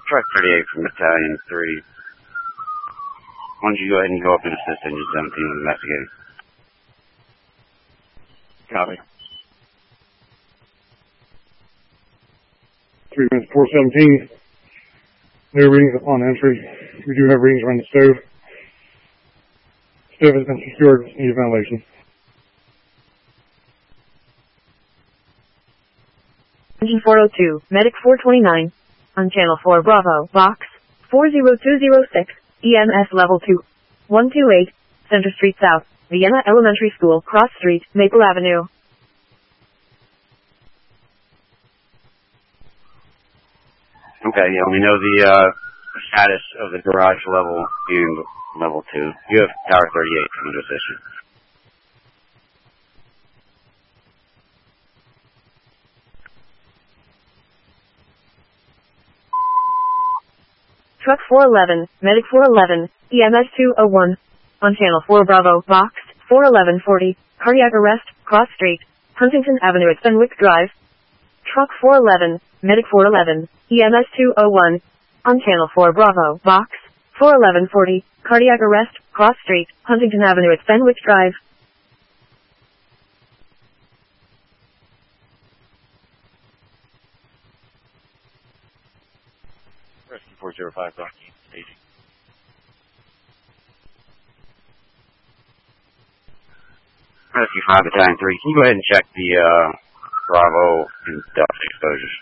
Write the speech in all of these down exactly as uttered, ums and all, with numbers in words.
Truck thirty-eight from Battalion three. Why don't you go ahead and go up and assist Engine seventeen with investigating? Copy. three minutes four seventeen. No readings upon entry. We do have readings around the stove. Stove has been secured. Need ventilation. Engine four oh two, Medic four twenty-nine. On Channel four Bravo, Box four zero two zero six, E M S Level two, one two eight, Center Street South, Vienna Elementary School, Cross Street, Maple Avenue. Okay, yeah, we know the uh, status of the garage level being level two. You have Tower thirty-eight coming to assist you. Truck four eleven, Medic four eleven, E M S two oh one. On Channel four Bravo, Box four eleven forty, cardiac arrest, Cross Street, Huntington Avenue at Fenwick Drive. Truck four eleven, Medic four eleven, E M S two oh one. On Channel four Bravo, Box four eleven forty, cardiac arrest, Cross Street, Huntington Avenue at Fenwick Drive. Rescue four zero five, Rocky, staging. Rescue five, Battalion three. Can you go ahead and check the uh, Bravo and dust exposures?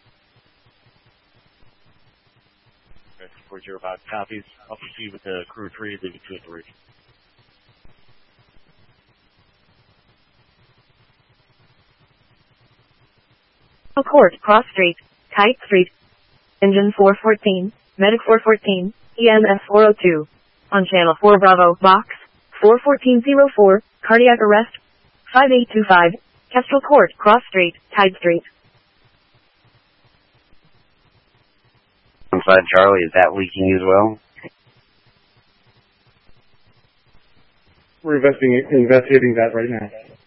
Rescue four zero five copies. I'll proceed with the crew three, leaving two at the region. Court, Cross Street, Kite Street. Engine four fourteen, Medic four fourteen, E M S four oh two. On Channel four Bravo, Box four fourteen oh four, cardiac arrest, five eight two five, Kestrel Court, Cross Street, Tide Street. Inside Charlie, is that leaking as well? We're investigating, investigating that right now.